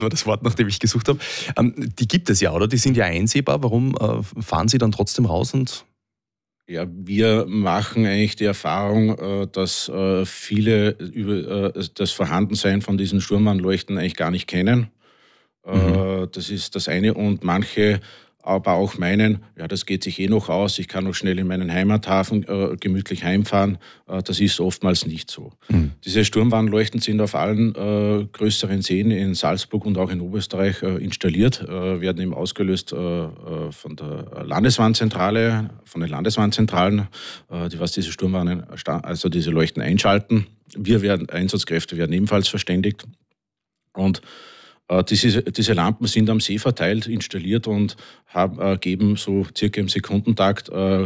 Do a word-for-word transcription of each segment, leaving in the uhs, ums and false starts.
war das Wort, nach dem ich gesucht habe. Ähm, die gibt es ja, oder? Die sind ja einsehbar. Warum äh, fahren Sie dann trotzdem raus und Ja, wir machen eigentlich die Erfahrung, äh, dass äh, viele über äh, das Vorhandensein von diesen Sturmwarnleuchten eigentlich gar nicht kennen. mhm. Äh, Das ist das eine. Und manche aber auch meinen, ja, das geht sich eh noch aus, ich kann noch schnell in meinen Heimathafen äh, gemütlich heimfahren. Äh, das ist oftmals nicht so. Mhm. Diese Sturmwarnleuchten sind auf allen äh, größeren Seen in Salzburg und auch in Oberösterreich äh, installiert, äh, werden eben ausgelöst äh, äh, von der Landeswarnzentrale, von den Landeswarnzentralen, äh, die was diese Sturmwarnen, also diese Leuchten einschalten. Wir werden, Einsatzkräfte werden ebenfalls verständigt. Und äh, diese, diese Lampen sind am See verteilt, installiert und haben, äh, geben so circa im Sekundentakt äh, äh,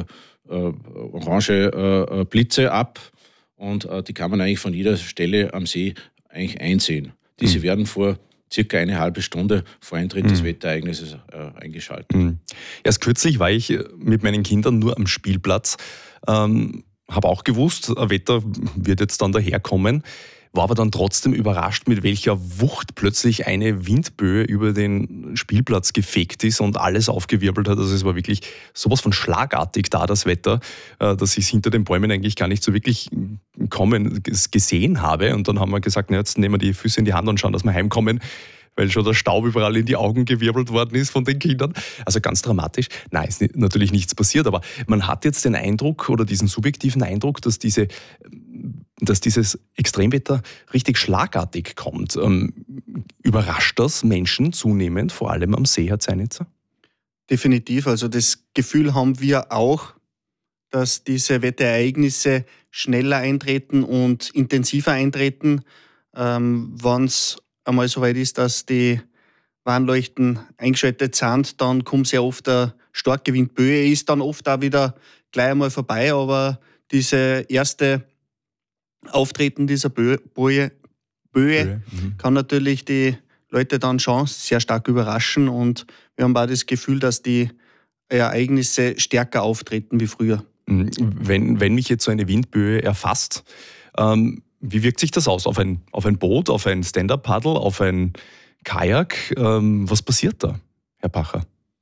orange äh, äh, Blitze ab. Und äh, die kann man eigentlich von jeder Stelle am See eigentlich einsehen. Diese Mhm. werden vor circa eine halbe Stunde vor Eintritt des Mhm. Wetterereignisses äh, eingeschaltet. Mhm. Erst kürzlich war ich mit meinen Kindern nur am Spielplatz. Ähm, habe auch gewusst, ein Wetter wird jetzt dann daherkommen. War aber dann trotzdem überrascht, mit welcher Wucht plötzlich eine Windböe über den Spielplatz gefegt ist und alles aufgewirbelt hat. Also es war wirklich sowas von schlagartig da, das Wetter, äh, dass ich es hinter den Bäumen eigentlich gar nicht so wirklich kommen gesehen habe. Und dann haben wir gesagt, na, jetzt nehmen wir die Füße in die Hand und schauen, dass wir heimkommen, weil schon der Staub überall in die Augen gewirbelt worden ist von den Kindern. Also ganz dramatisch. Nein, ist natürlich nichts passiert, aber man hat jetzt den Eindruck oder diesen subjektiven Eindruck, dass, diese, dass dieses Extremwetter richtig schlagartig kommt. Ähm, überrascht das Menschen zunehmend, vor allem am See, Herr Zeinitzer? Definitiv. Also das Gefühl haben wir auch, dass diese Wetterereignisse schneller eintreten und intensiver eintreten, ähm, wenn es einmal so weit ist, dass die Warnleuchten eingeschaltet sind, dann kommt sehr oft eine starke Windböe, ist dann oft auch wieder gleich einmal vorbei, aber diese erste Auftreten dieser Bö Boje, Böe Höhe. Mhm. kann natürlich die Leute dann schon sehr stark überraschen und wir haben auch das Gefühl, dass die Ereignisse stärker auftreten wie früher. Mhm. Wenn, wenn mich jetzt so eine Windböe erfasst, ähm, wie wirkt sich das aus? Auf ein, auf ein Boot, auf ein Stand-Up-Paddle, auf ein Kajak? Ähm, was passiert da, Herr Pacher?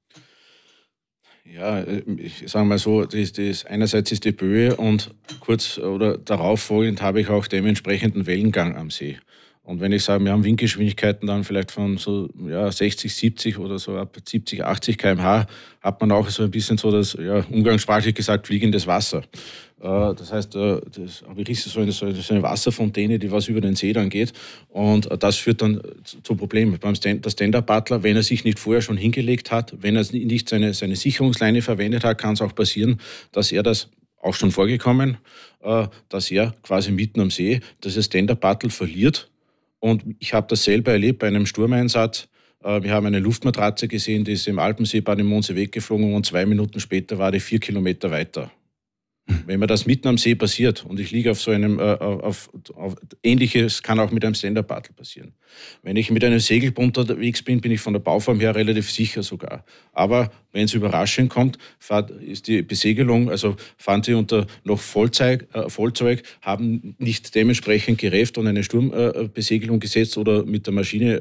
Ja, äh, ich sage mal so, das, das, einerseits ist die Böe und kurz oder darauf folgend habe ich auch dementsprechenden Wellengang am See. Und wenn ich sage, wir haben Windgeschwindigkeiten dann vielleicht von so ja, sechzig, siebzig oder so ab siebzig, achtzig Kilometer pro Stunde, hat man auch so ein bisschen so das, ja, umgangssprachlich gesagt, fliegendes Wasser. Äh, das heißt, äh, das habe ich so eine, so eine Wasserfontäne, die was über den See dann geht. Und äh, das führt dann zu Problemen. Beim Stand, der Stand-Up-Paddler, wenn er sich nicht vorher schon hingelegt hat, wenn er nicht seine, seine Sicherungsleine verwendet hat, kann es auch passieren, dass er das auch schon vorgekommen, äh, dass er quasi mitten am See das Stand-Up-Paddle verliert. Und ich habe das selber erlebt bei einem Sturmeinsatz. Äh, Wir haben eine Luftmatratze gesehen, die ist im Alpensee bei dem Mondsee weggeflogen und zwei Minuten später war die vier Kilometer weiter. Wenn mir das mitten am See passiert und ich liege auf so einem, äh, auf, auf, ähnliches kann auch mit einem Stand-Up-Paddle passieren. Wenn ich mit einem Segelboot unterwegs bin, bin ich von der Bauform her relativ sicher sogar. Aber wenn es überraschend kommt, fahrt, ist die Besegelung, also fahren sie unter noch Vollzeug, äh, Vollzeug, haben nicht dementsprechend gerefft und eine Sturmbesegelung äh, gesetzt oder mit der Maschine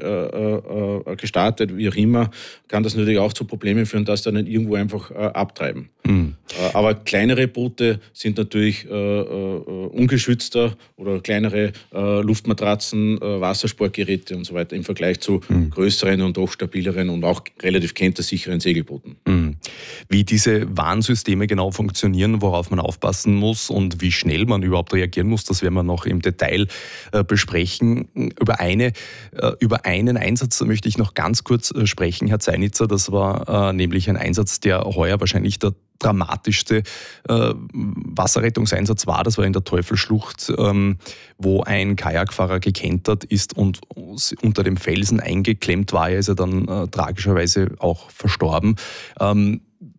äh, äh, gestartet, wie auch immer, kann das natürlich auch zu Problemen führen, dass dann irgendwo einfach äh, abtreiben. Mhm. Äh, aber kleinere Boote sind natürlich äh, äh, ungeschützter oder kleinere äh, Luftmatratzen, äh, Wassersportgeräte und so weiter im Vergleich zu Mhm. größeren und doch stabileren und auch relativ kentersicheren Segelbooten. Mhm. Wie diese Warnsysteme genau funktionieren, worauf man aufpassen muss und wie schnell man überhaupt reagieren muss, das werden wir noch im Detail äh, besprechen. Über, eine, äh, über einen Einsatz möchte ich noch ganz kurz äh, sprechen, Herr Zeinitzer. Das war äh, nämlich ein Einsatz, der heuer wahrscheinlich der dramatischste äh, Wasserrettungseinsatz war. Das war in der Teufelschlucht, ähm, wo ein Kajakfahrer gekentert ist und unter dem Felsen eingeklemmt war. Er ist ja dann äh, tragischerweise auch verstorben. Ähm,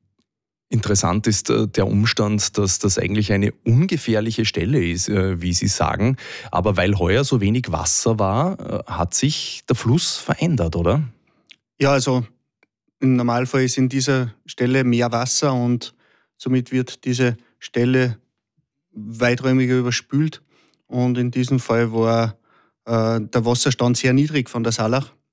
Interessant ist äh, der Umstand, dass das eigentlich eine ungefährliche Stelle ist, äh, wie Sie sagen. Aber weil heuer so wenig Wasser war, äh, hat sich der Fluss verändert, oder? Ja, also im Normalfall ist in dieser Stelle mehr Wasser und somit wird diese Stelle weiträumiger überspült. Und in diesem Fall war äh, der Wasserstand sehr niedrig von der Saalach.